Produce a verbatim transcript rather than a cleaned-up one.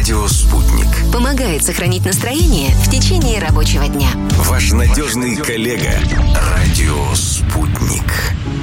Радио «Спутник». Помогает сохранить настроение в течение рабочего дня. Ваш надежный коллега. Радио «Спутник».